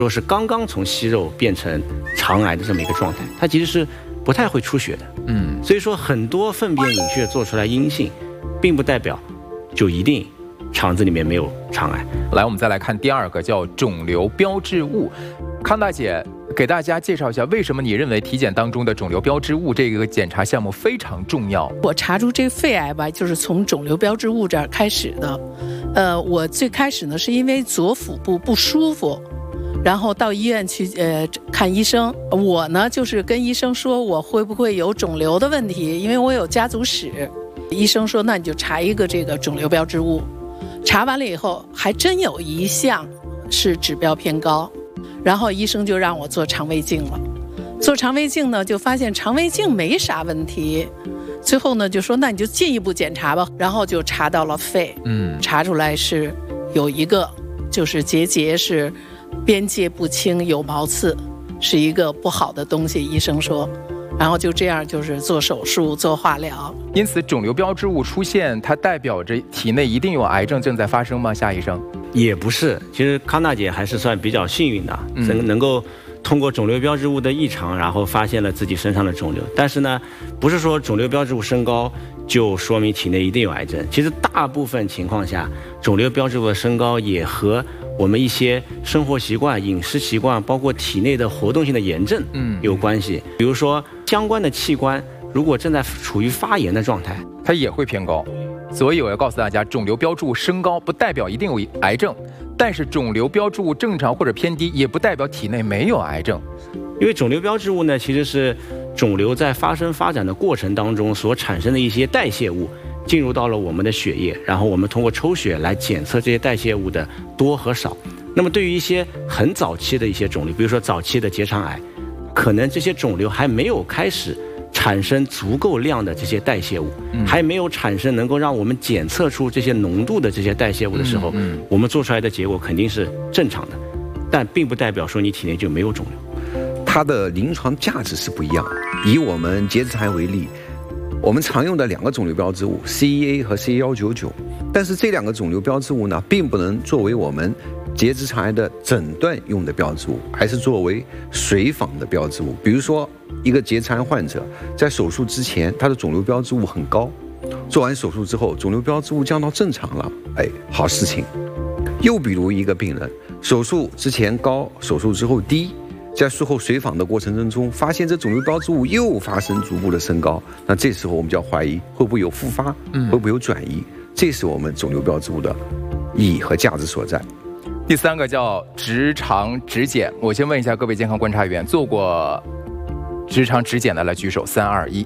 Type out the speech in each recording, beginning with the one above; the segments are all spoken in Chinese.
说是刚刚从息肉变成肠癌的这么一个状态，它其实是不太会出血的。所以说很多粪便隐血做出来阴性，并不代表就一定肠子里面没有肠癌。 来，我们再来看第二个，叫肿瘤标志物。康大姐给大家介绍一下，为什么你认为体检当中的肿瘤标志物这个检查项目非常重要？ 我查出这肺癌吧，就是从肿瘤标志物这儿开始的。我最开始呢是因为左腹部不舒服，然后到医院去看医生。我呢就是跟医生说我会不会有肿瘤的问题，因为我有家族史。医生说那你就查一个这个肿瘤标志物。查完了以后，还真有一项是指标偏高，然后医生就让我做肠胃镜了。做肠胃镜呢，就发现肠胃镜没啥问题。最后呢，就说那你就进一步检查吧，然后就查到了肺，查出来是有一个就是结节是边界不清，有毛刺，是一个不好的东西，医生说。然后就这样就是做手术做化疗。 因此肿瘤标志物出现，它代表着体内一定有癌症正在发生吗？夏医生？ 也不是，其实康大姐还是算比较幸运的，能够通过肿瘤标志物的异常，然后发现了自己身上的肿瘤。但是呢，不是说肿瘤标志物升高就说明体内一定有癌症。其实大部分情况下，肿瘤标志物的升高也和我们一些生活习惯、饮食习惯，包括体内的活动性的炎症有关系。比如说相关的器官如果正在处于发炎的状态， 它也会偏高。所以我要告诉大家，肿瘤标志物升高不代表一定有癌症，但是肿瘤标志物正常或者偏低也不代表体内没有癌症。 因为肿瘤标志物呢，其实是肿瘤在发展的过程当中所产生的一些代谢物进入到了我们的血液，然后我们通过抽血来检测这些代谢物的多和少。那么对于一些很早期的一些肿瘤，比如说早期的结肠癌，可能这些肿瘤还没有开始产生足够量的这些代谢物，还没有产生能够让我们检测出这些浓度的这些代谢物的时候，我们做出来的结果肯定是正常的，但并不代表说你体内就没有肿瘤。 它的临床价值是不一样。以我们结直肠癌为例，我们常用的两个肿瘤标志物 CEA 和 CA199，但是这两个肿瘤标志物呢，并不能作为我们结直肠癌的诊断用的标志物，还是作为随访的标志物。比如说，一个结肠癌患者在手术之前，他的肿瘤标志物很高，做完手术之后，肿瘤标志物降到正常了，好事情。又比如一个病人，手术之前高，手术之后低，在术后随访的过程当中，发现这肿瘤标志物又发生逐步的升高，那这时候我们就要怀疑会不会有复发，会不会有转移，这是我们肿瘤标志物的意义和价值所在。 第三个叫直肠指检。我先问一下各位健康观察员，做过直肠指检的来举手，3、2、1。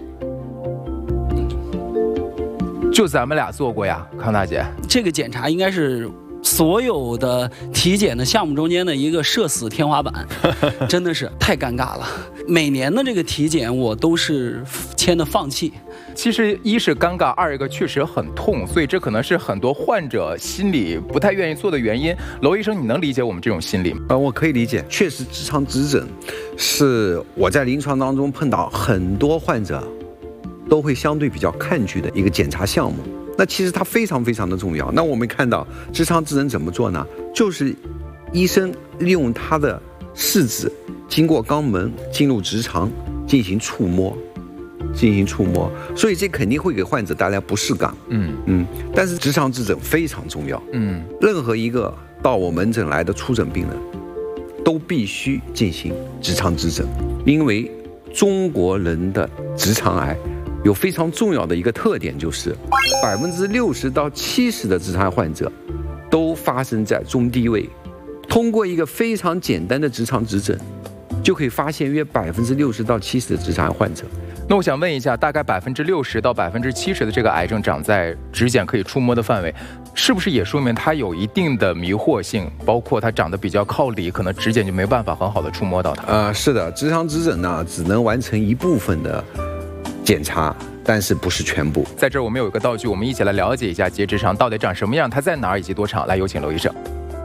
就咱们俩做过呀，康大姐。 这个检查应该是所有的体检的项目中间的一个社死天花板，真的是太尴尬了。每年的这个体检我都是签的放弃。 其实一是尴尬，二一个确实很痛，所以这可能是很多患者心里不太愿意做的原因。娄医生，你能理解我们这种心理吗？ 我可以理解，确实直肠指诊是我在临床当中碰到很多患者都会相对比较抗拒的一个检查项目。那其实它非常非常的重要。那我们看到直肠指诊怎么做呢？就是医生利用他的食指经过肛门进入直肠进行触摸，所以这肯定会给患者带来不适感。但是直肠指诊非常重要。任何一个到我门诊来的初诊病人都必须进行直肠指诊，因为中国人的直肠癌有非常重要的一个特点，就是60%到70%的直肠癌患者都发生在中低位。通过一个非常简单的直肠指诊，就可以发现约60%到70%的直肠癌患者。 那我想问一下，大概60%到70%的这个癌症长在指检可以触摸的范围，是不是也说明它有一定的迷惑性？包括它长得比较靠里，可能指检就没办法很好的触摸到它。 是的，直肠指诊呢，只能完成一部分的检查，但是不是全部。 在这儿我们有一个道具，我们一起来了解一下结直肠到底长什么样，它在哪儿以及多长。来，有请娄医生。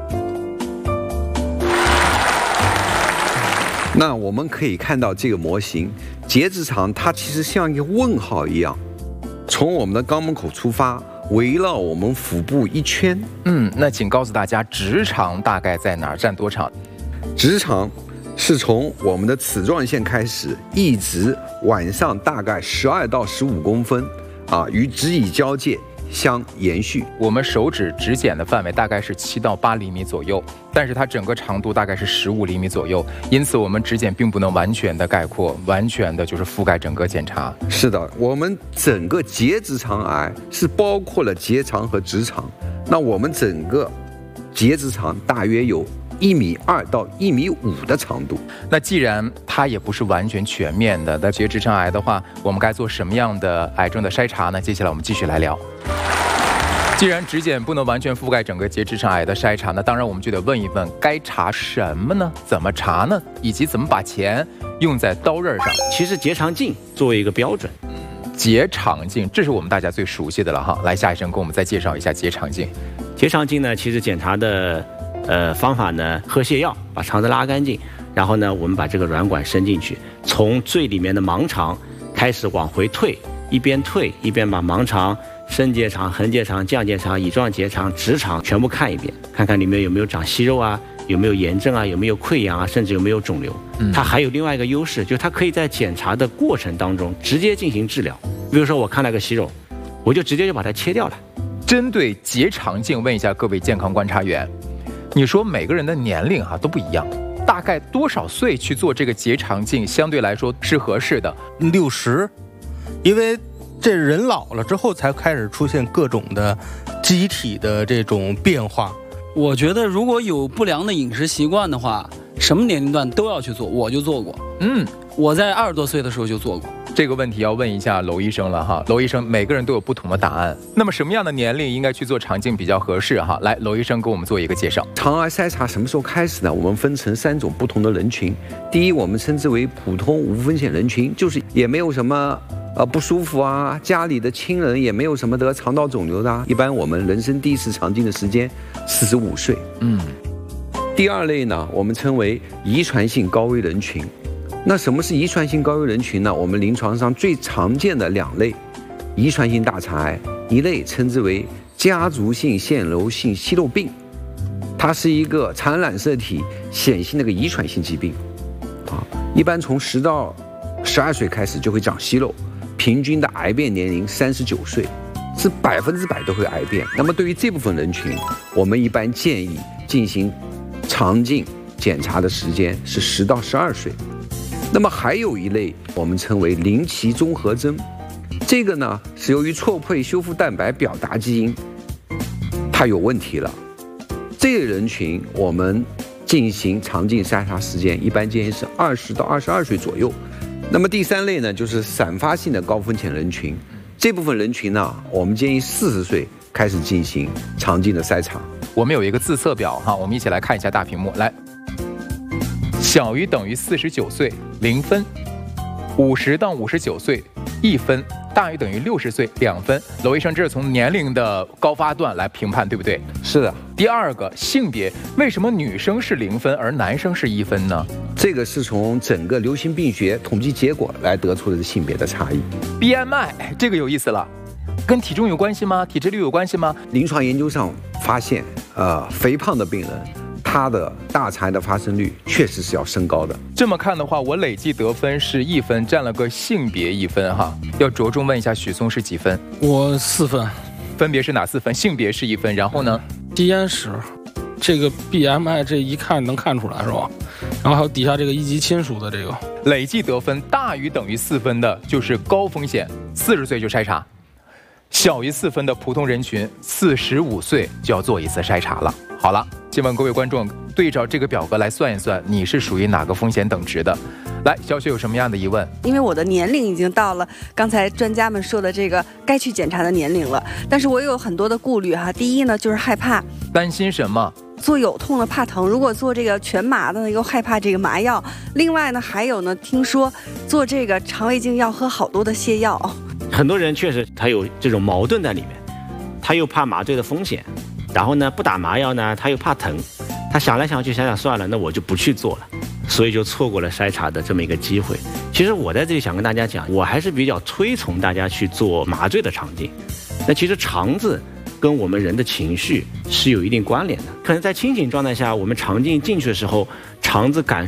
那我们可以看到这个模型，结直肠它其实像一个问号一样，从我们的肛门口出发，围绕我们腹部一圈。 那请告诉大家，直肠大概在哪儿，占多长？ 直肠是从我们的齿状线开始，一直往上大概12到15公分，与指乙交界相延续。 我们手指指剪的范围大概是7到8厘米左右，但是它整个长度大概是15厘米左右，因此我们指剪并不能完全的概括，完全的就是覆盖整个检查。 是的，我们整个结直肠癌是包括了结肠和直肠，那我们整个结直肠大约有1.2米到1.5米的长度。 那既然它也不是完全全面的，那结直肠癌的话，我们该做什么样的癌症的筛查呢？接下来我们继续来聊。既然指检不能完全覆盖整个结直肠癌的筛查，那当然我们就得问一问，该查什么呢？怎么查呢？以及怎么把钱用在刀刃上？ 其实结肠镜作为一个标准， 结肠镜，这是我们大家最熟悉的了哈。来，夏医生给我们再介绍一下结肠镜。 结肠镜呢，其实检查的方法呢，喝泻药把肠子拉干净，然后呢，我们把这个软管伸进去，从最里面的盲肠开始往回退，一边退一边把盲肠、升结肠、横结肠、降结肠、乙状结肠、直肠全部看一遍，看看里面有没有长息肉啊，有没有炎症啊，有没有溃疡啊，甚至有没有肿瘤。它还有另外一个优势，就是它可以在检查的过程当中直接进行治疗。比如说我看了个息肉，我就直接就把它切掉了。 针对结肠镜，问一下各位健康观察员，你说每个人的年龄都不一样，大概多少岁去做这个结肠镜相对来说是合适的 ？60，因为这人老了之后才开始出现各种的机体的这种变化。 我觉得如果有不良的饮食习惯的话，什么年龄段都要去做，我就做过。我在20多岁的时候就做过。 这个问题要问一下娄医生了哈。娄医生，每个人都有不同的答案，那么什么样的年龄应该去做肠镜比较合适哈？来，娄医生给我们做一个介绍。 肠癌筛查什么时候开始呢？我们分成3种不同的人群。第一，我们称之为普通无风险人群，就是也没有什么不舒服啊，家里的亲人也没有什么得肠道肿瘤的一般我们人生第一次肠镜的时间45岁。第二类呢，我们称为遗传性高危人群。那什么是遗传性高危人群呢？我们临床上最常见的2类遗传性大肠癌，一类称之为家族性腺瘤性息肉病，它是一个常染色体显性的一个遗传性疾病一般从10到12岁开始就会长息肉，平均的癌变年龄39岁，是100%都会癌变。那么对于这部分人群，我们一般建议进行肠镜检查的时间是10到12岁。那么还有一类我们称为鳞奇综合征，这个呢是由于错配修复蛋白表达基因它有问题了，这类人群我们进行肠镜筛查时间一般建议是20到22岁左右。那么第3类呢就是散发性的高风险人群，这部分人群呢我们建议40岁开始进行肠镜的筛查。 我们有一个自测表哈，我们一起来看一下大屏幕。来，小于等于49岁0分，50到59岁1分，大于等于60岁2分。娄医生，这是从年龄的高发段来评判，对不对？ 是的。 第二个，性别，为什么女生是0分而男生是1分呢？ 这个是从整个流行病学统计结果来得出的性别的差异。 BMI 这个有意思了，跟体重有关系吗？体脂率有关系吗？ 临床研究上发现，肥胖的病人他的大肠癌的发生率确实是要升高的。 这么看的话，我累计得分是1分，占了个性别1分哈。要着重问一下许嵩是几分？ 我4分。 分别是哪4分？性别是1分，然后呢？ 基因史，这个 BMI 这一看能看出来是吧？然后还有底下这个一级亲属的这个。 累计得分大于等于4分的就是高风险，40岁就筛查；小于4分的普通人群，45岁就要做一次筛查了。好了，请问各位观众，对照这个表格来算一算，你是属于哪个风险等值的？来，小雪有什么样的疑问？ 因为我的年龄已经到了刚才专家们说的这个该去检查的年龄了，但是我有很多的顾虑哈。第一呢，就是害怕， 担心什么？ 做有痛的怕疼，如果做这个全麻的呢，又害怕这个麻药。另外呢，还有呢，听说做这个肠胃镜要喝好多的泻药。 很多人确实他有这种矛盾在里面，他又怕麻醉的风险，然后呢不打麻药呢他又怕疼，他想来想去想想算了，那我就不去做了，所以就错过了筛查的这么一个机会。其实我在这里想跟大家讲，我还是比较推崇大家去做麻醉的肠镜。那其实肠子跟我们人的情绪是有一定关联的，可能在清醒状态下，我们肠镜进去的时候， 肠子感